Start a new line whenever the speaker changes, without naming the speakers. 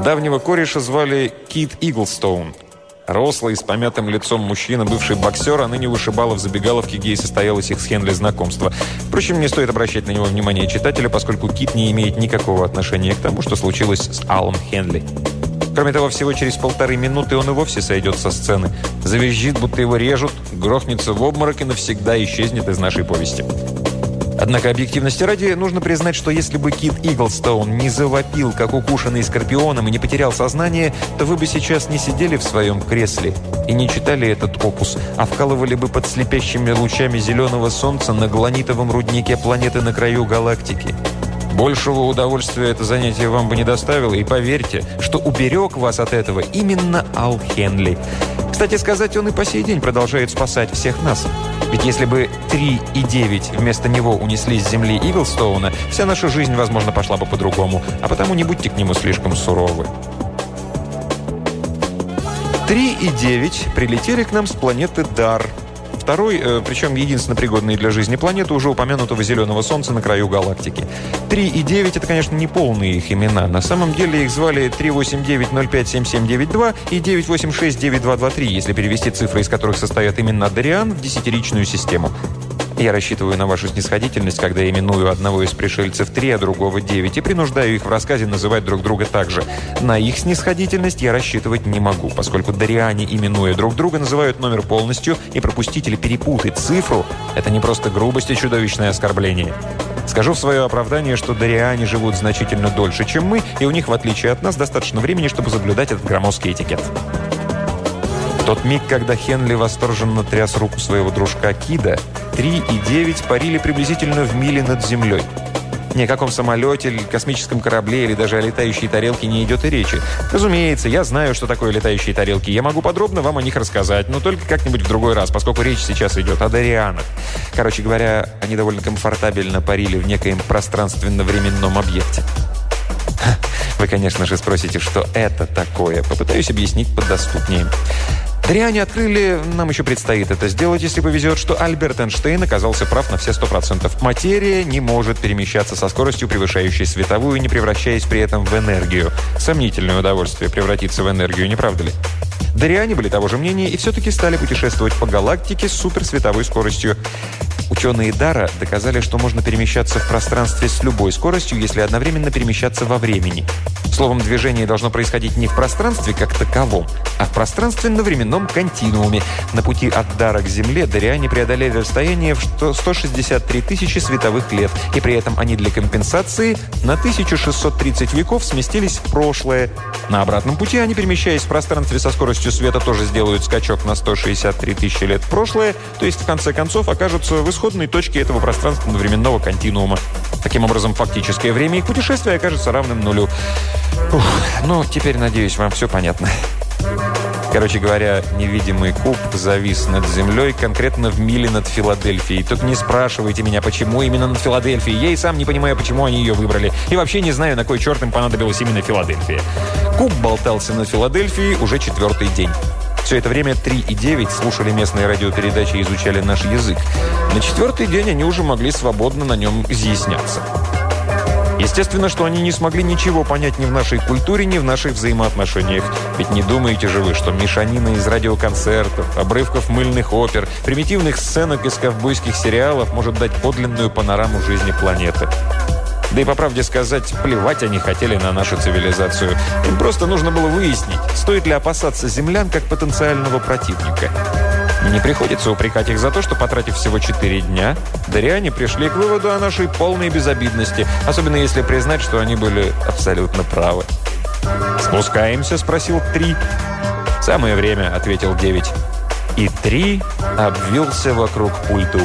Давнего кореша звали Кит Иглстоун. Рослый, с помятым лицом мужчина, бывший боксер, а ныне вышибала в забегаловке, где и состоялось их с Хенли знакомство. Впрочем, не стоит обращать на него внимание читателя, поскольку Кит не имеет никакого отношения к тому, что случилось с Алом Хенли. Кроме того, всего через 1,5 минуты он и вовсе сойдет со сцены. Завизжит, будто его режут, грохнется в обморок и навсегда исчезнет из нашей повести. Однако, объективности ради, нужно признать, что если бы Кит Иглстоун не завопил, как укушенный скорпионом, и не потерял сознание, то вы бы сейчас не сидели в своем кресле и не читали этот опус, а вкалывали бы под слепящими лучами зеленого солнца на глонитовом руднике планеты на краю галактики. Большего удовольствия это занятие вам бы не доставило, и поверьте, что уберег вас от этого именно Ал Хенли. Кстати сказать, он и по сей день продолжает спасать всех нас. Ведь если бы 3 и 9 вместо него унеслись с земли Иглстоуна, вся наша жизнь, возможно, пошла бы по-другому. А потому не будьте к нему слишком суровы. 3 и 9 прилетели к нам с планеты Дар. Второй, причем единственно пригодный для жизни планеты, уже упомянутого зеленого солнца на краю галактики. 3 и 9 – это, конечно, не полные их имена. На самом деле их звали 389057792 и 9869223, если перевести цифры, из которых состоят имена Дариан, в десятиричную систему. Я рассчитываю на вашу снисходительность, когда именую одного из пришельцев 3, а другого 9, и принуждаю их в рассказе называть друг друга так же. На их снисходительность я рассчитывать не могу, поскольку дариане, именуя друг друга, называют номер полностью, и пропустить или перепутать цифру – это не просто грубость и чудовищное оскорбление. Скажу в свое оправдание, что дариане живут значительно дольше, чем мы, и у них, в отличие от нас, достаточно времени, чтобы соблюдать этот громоздкий этикет. В тот миг, когда Хенли восторженно тряс руку своего дружка Кида, 3 и 9 парили приблизительно в миле над землей. Ни о каком самолете, или космическом корабле, или даже о летающей тарелке не идет и речи. Разумеется, я знаю, что такое летающие тарелки. Я могу подробно вам о них рассказать, но только как-нибудь в другой раз, поскольку речь сейчас идет о дарианах. Короче говоря, они довольно комфортабельно парили в некоем пространственно-временном объекте. Вы, конечно же, спросите, что это такое. Попытаюсь объяснить подоступнее. Дариане открыли, нам еще предстоит это сделать, если повезет, что Альберт Эйнштейн оказался прав на все 100%. Материя не может перемещаться со скоростью, превышающей световую, не превращаясь при этом в энергию. Сомнительное удовольствие превратиться в энергию, не правда ли? Дариане были того же мнения и все-таки стали путешествовать по галактике с суперсветовой скоростью. Ученые Дара доказали, что можно перемещаться в пространстве с любой скоростью, если одновременно перемещаться во времени. Словом, движение должно происходить не в пространстве как таковом, а в пространственно-временном континууме. На пути от Дара к Земле дариане преодолели расстояние в 163 тысячи световых лет, и при этом они для компенсации на 1630 веков сместились в прошлое. На обратном пути они, перемещаясь в пространстве со скоростью света, тоже сделают скачок на 163 тысячи лет в прошлое, то есть в конце концов окажутся в исходной точке этого пространственно-временного континуума. Таким образом, фактическое время их путешествия окажется равным нулю. Ну, теперь, надеюсь, вам все понятно. Короче говоря, невидимый куб завис над землей, конкретно в миле над Филадельфией. Только не спрашивайте меня, почему именно над Филадельфией. Я и сам не понимаю, почему они ее выбрали. И вообще не знаю, на кой черт им понадобилась именно Филадельфия. Куб болтался над Филадельфией уже 4-й день. Все это время 3 и 9 слушали местные радиопередачи и изучали наш язык. На 4-й день они уже могли свободно на нем изъясняться. Естественно, что они не смогли ничего понять ни в нашей культуре, ни в наших взаимоотношениях. Ведь не думаете же вы, что мешанина из радиоконцертов, обрывков мыльных опер, примитивных сценок из ковбойских сериалов может дать подлинную панораму жизни планеты. Да и, по правде сказать, плевать они хотели на нашу цивилизацию. Им просто нужно было выяснить, стоит ли опасаться землян как потенциального противника. Не приходится упрекать их за то, что, потратив всего 4 дня, дариане пришли к выводу о нашей полной безобидности, особенно если признать, что они были абсолютно правы. «Спускаемся?» – спросил 3. «Самое время», – ответил 9. И 3 обвился вокруг пульта